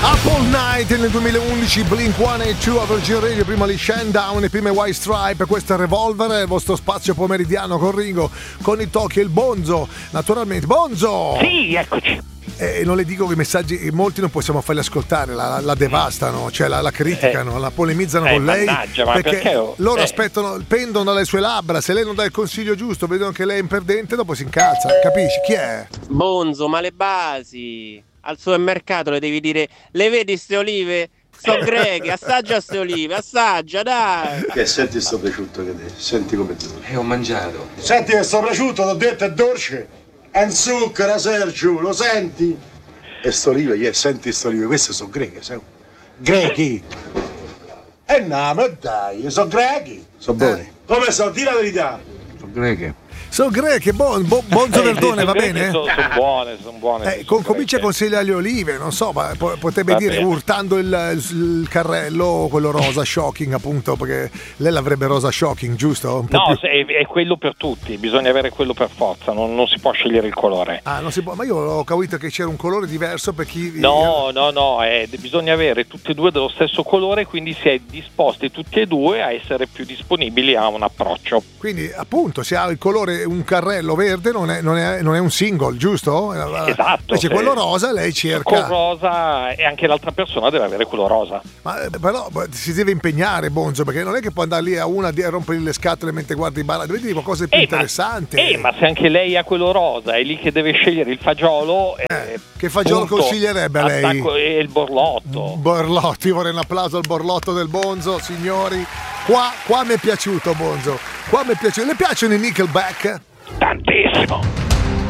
Apple Night nel 2011, Blink-182 a Virgin Radio, prima gli Shinedown e prima White Stripe, questo è Revolver, il vostro spazio pomeridiano con Ringo, con il Tokyo e il Bonzo, naturalmente. Bonzo! Sì, eccoci. Non le dico che i messaggi, molti non possiamo farli ascoltare, la devastano, cioè la criticano, la polemizzano con lei, mannaggia, ma perché loro aspettano, pendono dalle sue labbra, se lei non dà il consiglio giusto, vedono che lei è un perdente, dopo si incazza, capisci? Chi è? Bonzo, ma le basi al supermercato le devi dire: le vedi ste olive? Sono greche, assaggia ste olive, assaggia, dai. Che senti sto prosciutto che te, senti come tu. Ho mangiato. Senti che sto prosciutto, t'ho detto, è dolce. È un zucchero, Sergio, lo senti? E sto olive, senti sto olive, queste sono greche, sai? Grechi. No, ma dai, sono grechi. Sono buoni. Come sono? Dì la verità. Sono greche. Sono greche, Bonzo Verdone, va bene? Sono buone. Comincia a consigliare le olive, non so, ma potrebbe dire urtando il carrello, quello rosa shocking, appunto, perché lei l'avrebbe rosa shocking, giusto? È quello per tutti, bisogna avere quello per forza, non si può scegliere il colore. Ah, non si può, ma io ho capito che c'era un colore diverso per chi... No, bisogna avere tutti e due dello stesso colore, quindi si è disposti tutti e due a essere più disponibili a un approccio. Quindi, appunto, se ha il colore, un carrello verde non è un single, giusto? Esatto. Invece quello rosa lei cerca... Con rosa, e anche l'altra persona deve avere quello rosa. Ma però si deve impegnare, Bonzo, perché non è che può andare lì a una a rompere le scatole mentre guardi il bar, deve dire qualcosa di più interessante. Ma se anche lei ha quello rosa, è lì che deve scegliere il fagiolo. Che fagiolo consiglierebbe a lei? E il borlotto. Io vorrei un applauso al borlotto del Bonzo, signori. Qua mi è piaciuto, Bonzo. Le piacciono i Nickelback? Tantissimo.